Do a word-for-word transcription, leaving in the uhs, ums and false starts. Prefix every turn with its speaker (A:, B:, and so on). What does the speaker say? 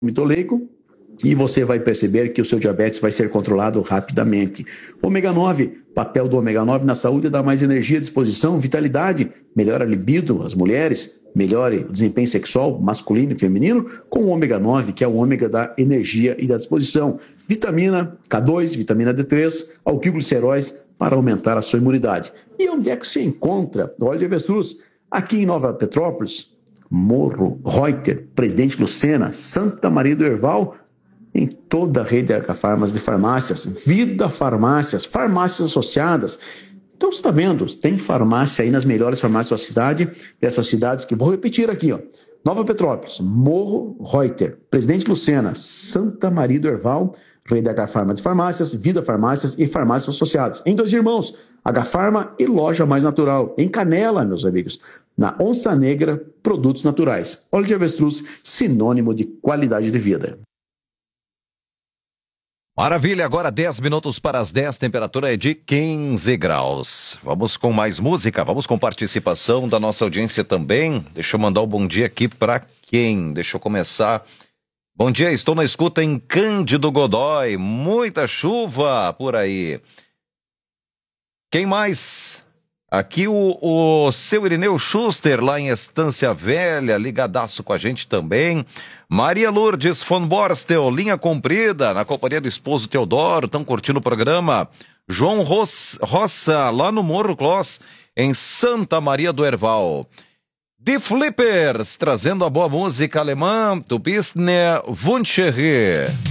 A: mitoleico, e você vai perceber que o seu diabetes vai ser controlado rapidamente. Ômega nove, papel do ômega nove na saúde dá mais energia, disposição, vitalidade, melhora a libido, as mulheres, melhore o desempenho sexual masculino e feminino com o ômega nove, que é o ômega da energia e da disposição. Vitamina K dois, vitamina D três, alquilgliceróis para aumentar a sua imunidade. E onde é que se encontra o óleo de avestruz? Aqui em Nova Petrópolis, Morro, Reuter, Presidente Lucena, Santa Maria do Herval, em toda a rede Arcafarmas de farmácias, Vida Farmácias, farmácias associadas. Então você está vendo, tem farmácia aí nas melhores farmácias da cidade, dessas cidades que vou repetir aqui, ó. Nova Petrópolis, Morro, Reuter, Presidente Lucena, Santa Maria do Herval, rede Arcafarma de farmácias, Vida Farmácias e farmácias associadas. Em Dois Irmãos, H-Farma e Loja Mais Natural. Em Canela, meus amigos, na Onça Negra, produtos naturais. Óleo de avestruz, sinônimo de qualidade de vida.
B: Maravilha, agora dez minutos para as dez, temperatura é de quinze graus. Vamos com mais música, vamos com participação da nossa audiência também. Deixa eu mandar um bom dia aqui para quem? Deixa eu começar. Bom dia, estou na escuta em Cândido Godói, muita chuva por aí. Quem mais? Aqui o, o seu Irineu Schuster, lá em Estância Velha, ligadaço com a gente também. Maria Lourdes von Borstel, linha comprida, na companhia do esposo Teodoro, estão curtindo o programa. João Ross, Roça, lá no Morro Clós, em Santa Maria do Herval. The Flippers, trazendo a boa música alemã, do Business Wunschere.